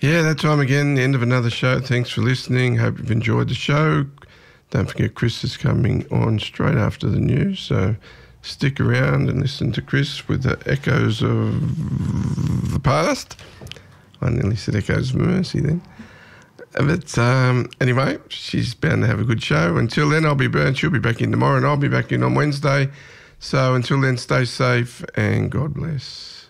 Yeah, that time again, the end of another show. Thanks for listening. Hope you've enjoyed the show. Don't forget Chris is coming on straight after the news, so stick around and listen to Chris with the echoes of the past. I nearly said echoes of mercy then. But anyway, she's bound to have a good show. Until then, I'll be burnt. She'll be back in tomorrow and I'll be back in on Wednesday. So until then, stay safe and God bless.